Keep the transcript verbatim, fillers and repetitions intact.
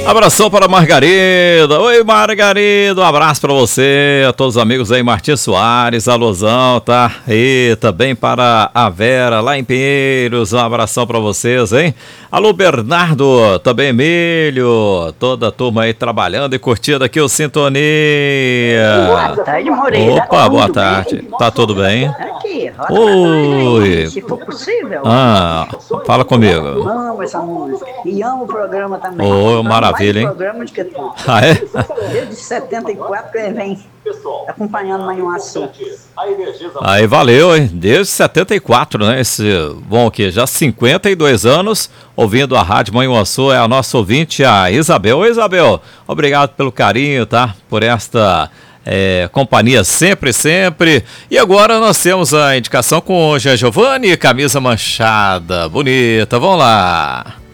Abração para a Margarida. Oi, Margarida, um abraço para você, a todos os amigos aí, Martim Soares, alusão, tá? E também para a Vera, lá em Pinheiros, um abração para vocês, hein? Alô, Bernardo, também Emílio, toda a turma aí trabalhando e curtindo aqui o Sintonia. Boa tarde, Moreira. Opa, boa tarde. Bem? Tá tudo bem? Aqui, roda Oi. aí, se for possível. Ah, fala comigo. Amo essa música. E amo o programa também. Ô, maravilha, hein? Mais programa do que tudo. Ah, é? Desde setenta e quatro que ele vem acompanhando Manhuaçu. Aí valeu, hein? Desde setenta e quatro, né? Esse, bom, aqui já cinquenta e dois anos ouvindo a Rádio Manhuaçu, é a nossa ouvinte, a Isabel. Oi, Isabel, obrigado pelo carinho, tá? Por esta é, companhia sempre, sempre. E agora nós temos a indicação com o Jean Giovanni, camisa manchada, bonita, vamos lá.